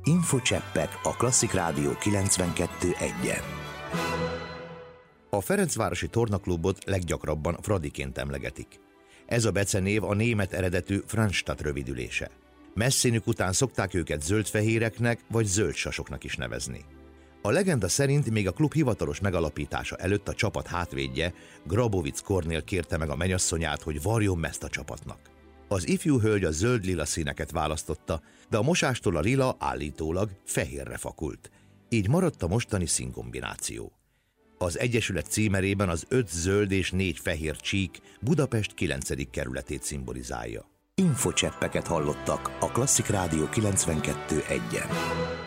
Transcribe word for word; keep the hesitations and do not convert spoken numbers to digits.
Infocseppek a Klasszik Rádió kilencvenkettő egyen. A Ferencvárosi Tornaklubot leggyakrabban Fradiként emlegetik. Ez a becenév a német eredetű Franstadt rövidülése. Messzínük után szokták őket zöldfehéreknek vagy zöldsasoknak is nevezni. A legenda szerint még a klub hivatalos megalapítása előtt a csapat hátvédje, Grabowicz Kornél kérte meg a mennyasszonyát, hogy varjon mezt a csapatnak. Az ifjú hölgy a zöld-lila színeket választotta, de a mosástól a lila állítólag fehérre fakult. Így maradt a mostani színkombináció. Az egyesület címerében az öt zöld és négy fehér csík Budapest kilencedik kerületét szimbolizálja. Infocseppeket hallottak a Klasszik Rádió kilencvenkettő egyen.